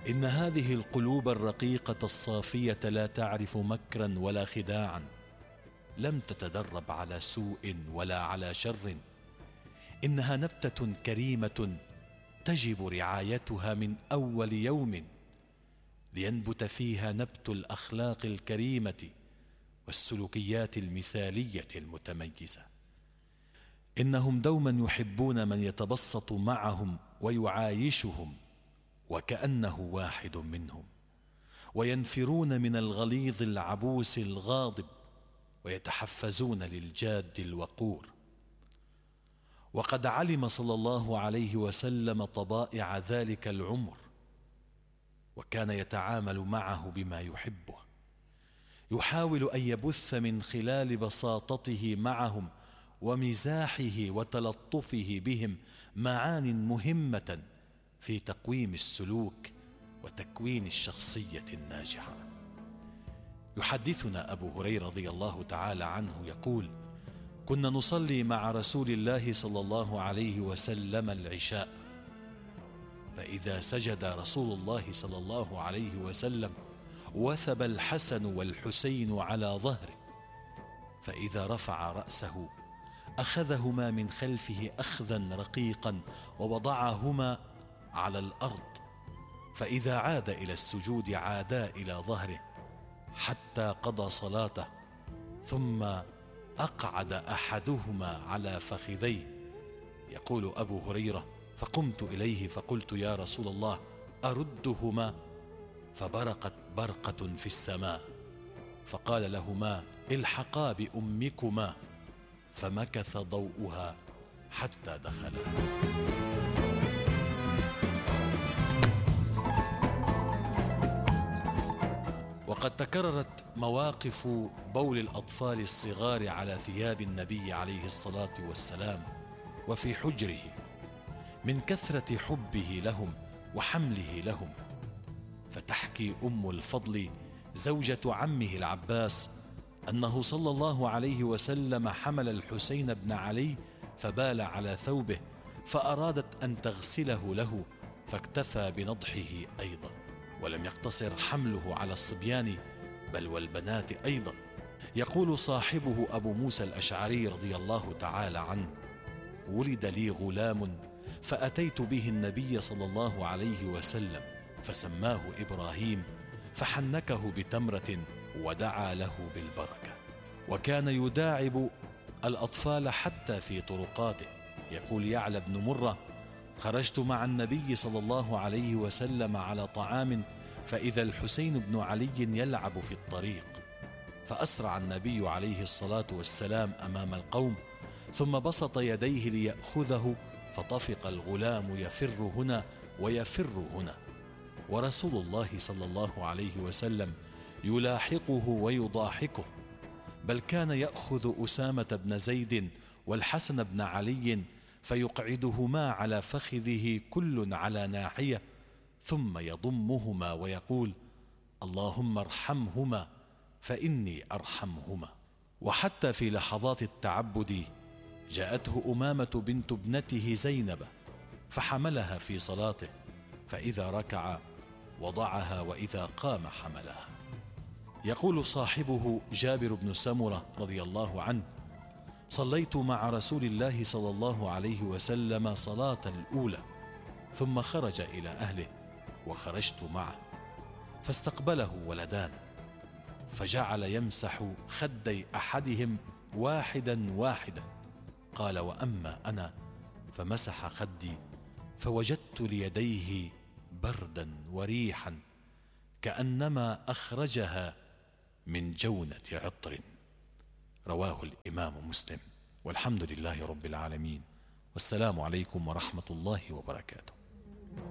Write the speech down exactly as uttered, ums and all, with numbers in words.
إن هذه القلوب الرقيقة الصافية لا تعرف مكرا ولا خداعا، لم تتدرب على سوء ولا على شر. إنها نبتة كريمة تجب رعايتها من أول يوم، لينبت فيها نبت الأخلاق الكريمة والسلوكيات المثالية المتميزة. إنهم دوما يحبون من يتبسط معهم ويعايشهم وكأنه واحد منهم، وينفرون من الغليظ العبوس الغاضب، ويتحفزون للجاد الوقور. وقد علم صلى الله عليه وسلم طبائع ذلك العمر، وكان يتعامل معه بما يحبه، يحاول أن يبث من خلال بساطته معهم ومزاحه وتلطفه بهم معان مهمة في تقويم السلوك وتكوين الشخصية الناجحة. يحدثنا أبو هريرة رضي الله تعالى عنه يقول: كنا نصلي مع رسول الله صلى الله عليه وسلم العشاء، فإذا سجد رسول الله صلى الله عليه وسلم وثب الحسن والحسين على ظهره، فإذا رفع رأسه أخذهما من خلفه أخذا رقيقا ووضعهما على الأرض، فإذا عاد إلى السجود عادا إلى ظهره حتى قضى صلاته، ثم أقعد أحدهما على فخذيه. يقول أبو هريرة: فقمت إليه فقلت: يا رسول الله أردهما؟ فبرقت برقة في السماء، فقال لهما: الحقا بأمكما، فمكث ضوءها حتى دخلا. وقد تكررت مواقف بول الأطفال الصغار على ثياب النبي عليه الصلاة والسلام وفي حجره من كثرة حبه لهم وحمله لهم. فتحكي أم الفضل زوجة عمه العباس أنه صلى الله عليه وسلم حمل الحسين بن علي فبال على ثوبه، فأرادت أن تغسله له، فاكتفى بنضحه أيضا، ولم يقتصر حمله على الصبيان بل والبنات أيضا. يقول صاحبه أبو موسى الأشعري رضي الله تعالى عنه: ولد لي غلام فأتيت به النبي صلى الله عليه وسلم فسماه إبراهيم، فحنكه بتمرة ودعا له بالبركة، وكان يداعب الأطفال حتى في طرقاته. يقول يعلى بن مرة: خرجت مع النبي صلى الله عليه وسلم على طعام، فإذا الحسين بن علي يلعب في الطريق، فأسرع النبي عليه الصلاة والسلام أمام القوم، ثم بسط يديه ليأخذه، فطفق الغلام يفر هنا ويفر هنا، ورسول الله صلى الله عليه وسلم يلاحقه ويضاحكه، بل كان يأخذ أسامة بن زيد والحسن بن علي فيقعدهما على فخذه كل على ناحية، ثم يضمهما ويقول: اللهم ارحمهما فإني أرحمهما. وحتى في لحظات التعبد جاءته أمامة بنت ابنته زينب فحملها في صلاته، فإذا ركع وضعها وإذا قام حملها. يقول صاحبه جابر بن سمرة رضي الله عنه: صليت مع رسول الله صلى الله عليه وسلم صلاة الأولى، ثم خرج إلى أهله وخرجت معه، فاستقبله ولدان، فجعل يمسح خدي أحدهم واحدا واحدا. قال: وأما أنا فمسح خدي، فوجدت ليديه بردا وريحا كأنما أخرجها من جونة عطر. رواه الإمام مسلم، والحمد لله رب العالمين، والسلام عليكم ورحمة الله وبركاته.